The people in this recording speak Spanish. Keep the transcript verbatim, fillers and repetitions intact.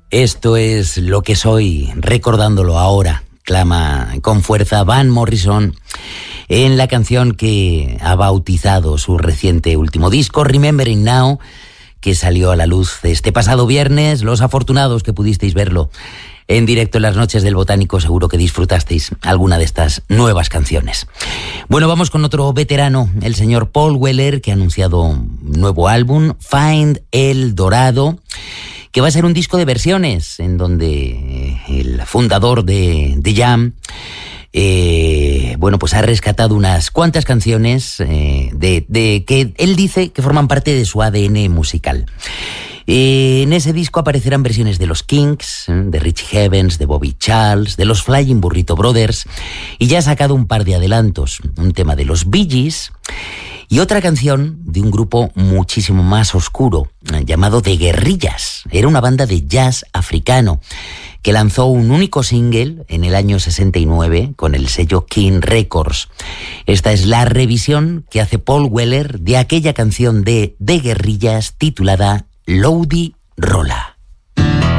Esto es lo que soy, recordándolo ahora, clama con fuerza Van Morrison en la canción que ha bautizado su reciente último disco, Remembering Now, que salió a la luz este pasado viernes. Los afortunados que pudisteis verlo en directo en las noches del Botánico, seguro que disfrutasteis alguna de estas nuevas canciones. Bueno, vamos con otro veterano, el señor Paul Weller, que ha anunciado un nuevo álbum, Find El Dorado, que va a ser un disco de versiones, en donde el fundador de, de Jam, eh, bueno, pues ha rescatado unas cuantas canciones eh, de, de que él dice que forman parte de su A D N musical. Eh, en ese disco aparecerán versiones de los Kinks, de Richie Havens, de Bobby Charles, de los Flying Burrito Brothers, y ya ha sacado un par de adelantos, un tema de los Bee Gees y otra canción de un grupo muchísimo más oscuro, llamado The Guerrillas. Era una banda de jazz africano que lanzó un único single en el año sesenta y nueve con el sello King Records. Esta es la revisión que hace Paul Weller de aquella canción de The Guerrillas titulada Lodi Rola.